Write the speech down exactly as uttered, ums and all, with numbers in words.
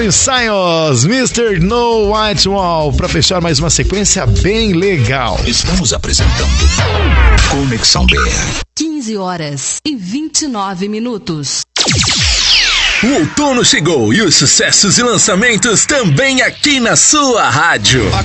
Miley Cyrus, mister No White Wall, pra fechar mais uma sequência bem legal. Estamos apresentando Conexão B R. quinze horas e vinte e nove minutos. O outono chegou e os sucessos e lançamentos também aqui na sua rádio.